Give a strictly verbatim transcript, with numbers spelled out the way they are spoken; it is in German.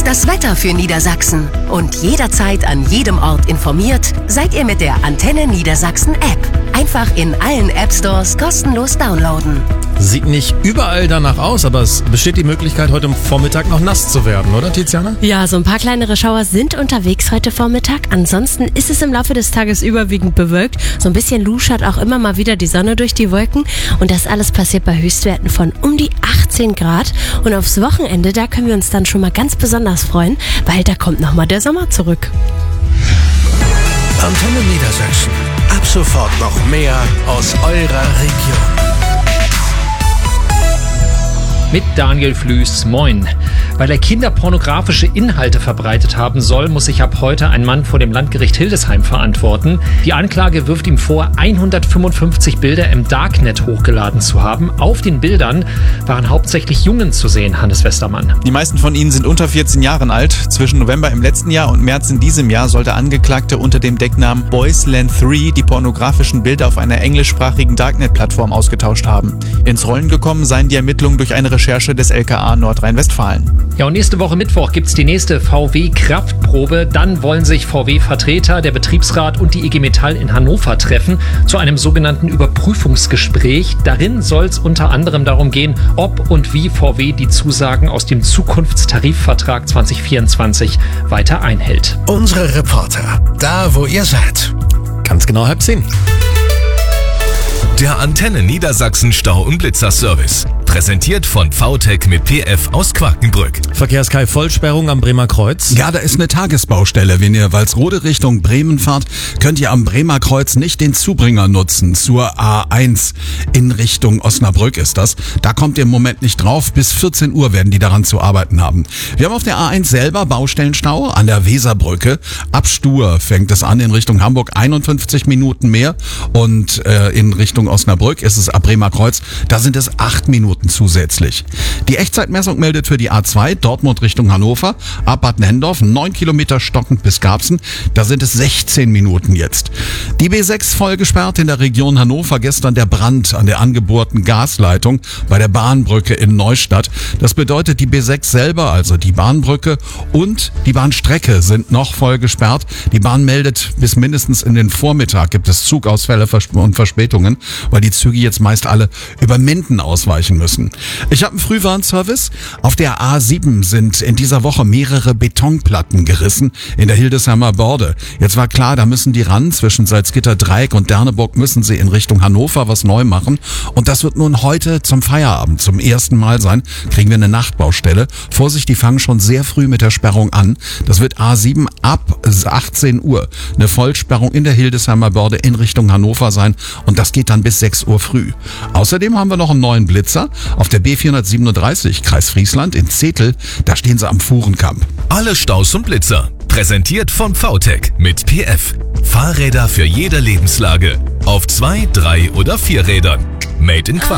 ist das Wetter für Niedersachsen? Und jederzeit an jedem Ort informiert seid ihr mit der Antenne Niedersachsen App. Einfach in allen App Stores kostenlos downloaden. Sieht nicht überall danach aus, aber es besteht die Möglichkeit, heute Vormittag noch nass zu werden, oder Tiziana? Ja, so ein paar kleinere Schauer sind unterwegs heute Vormittag. Ansonsten ist es im Laufe des Tages überwiegend bewölkt. So ein bisschen luschert auch immer mal wieder die Sonne durch die Wolken. Und das alles passiert bei Höchstwerten von um die achtzehn Grad. Und aufs Wochenende, da können wir uns dann schon mal ganz besonders freuen, weil da kommt nochmal der Sommer zurück. Antenne Niedersachsen. Ab sofort noch mehr aus eurer Region. Mit Daniel Flüß, moin. Weil er kinderpornografische Inhalte verbreitet haben soll, muss sich ab heute ein Mann vor dem Landgericht Hildesheim verantworten. Die Anklage wirft ihm vor, hundertfünfundfünfzig Bilder im Darknet hochgeladen zu haben. Auf den Bildern waren hauptsächlich Jungen zu sehen, Hannes Westermann. Die meisten von ihnen sind unter vierzehn Jahren alt. Zwischen November im letzten Jahr und März in diesem Jahr soll der Angeklagte unter dem Decknamen Boysland drei die pornografischen Bilder auf einer englischsprachigen Darknet-Plattform ausgetauscht haben. Ins Rollen gekommen seien die Ermittlungen durch eine Recherche des L K A Nordrhein-Westfalen. Ja, und nächste Woche Mittwoch gibt's die nächste V W-Kraftprobe. Dann wollen sich V W-Vertreter, der Betriebsrat und die I G Metall in Hannover treffen zu einem sogenannten Überprüfungsgespräch. Darin soll es unter anderem darum gehen, ob und wie V W die Zusagen aus dem Zukunftstarifvertrag zwanzig vierundzwanzig weiter einhält. Unsere Reporter, da wo ihr seid. Ganz genau halb zehn. Der Antenne Niedersachsen Stau- und Blitzer-Service. Präsentiert von V T E C mit P F aus Quakenbrück. Verkehrskai Vollsperrung am Bremer Kreuz. Ja, da ist eine Tagesbaustelle. Wenn ihr Walsrode Richtung Bremen fahrt, könnt ihr am Bremer Kreuz nicht den Zubringer nutzen. Zur A eins in Richtung Osnabrück ist das. Da kommt ihr im Moment nicht drauf. Bis vierzehn Uhr werden die daran zu arbeiten haben. Wir haben auf der A eins selber Baustellenstau an der Weserbrücke. Ab Stur fängt es an in Richtung Hamburg, einundfünfzig Minuten mehr. Und äh, in Richtung Osnabrück ist es ab Bremer Kreuz. Da sind es acht Minuten zusätzlich. Die Echtzeitmessung meldet für die A zwei Dortmund Richtung Hannover ab Bad Nendorf neun Kilometer stockend bis Garbsen. Da sind es sechzehn Minuten jetzt. Die B sechs voll gesperrt in der Region Hannover. Gestern der Brand an der angebohrten Gasleitung bei der Bahnbrücke in Neustadt. Das bedeutet, die B sechs selber, also die Bahnbrücke und die Bahnstrecke sind noch voll gesperrt. Die Bahn meldet, bis mindestens in den Vormittag gibt es Zugausfälle und Verspätungen, weil die Züge jetzt meist alle über Minden ausweichen müssen. Ich habe einen Frühwarnservice. Auf der A sieben sind in dieser Woche mehrere Betonplatten gerissen in der Hildesheimer Börde. Jetzt war klar, da müssen die ran. Zwischen Salzgitter, Dreieck und Derneburg müssen sie in Richtung Hannover was neu machen. Und das wird nun heute zum Feierabend zum ersten Mal sein. Kriegen wir eine Nachtbaustelle. Vorsicht, die fangen schon sehr früh mit der Sperrung an. Das wird A sieben ab achtzehn Uhr. Eine Vollsperrung in der Hildesheimer Börde in Richtung Hannover sein. Und das geht dann bis sechs Uhr früh. Außerdem haben wir noch einen neuen Blitzer. Auf der B vierhundertsiebenunddreißig, Kreis Friesland in Zetel, da stehen sie am Fuhrenkamp. Alle Staus und Blitzer. Präsentiert von V T E C mit P F. Fahrräder für jede Lebenslage. Auf zwei, drei oder vier Rädern. Made in Quakenbrück.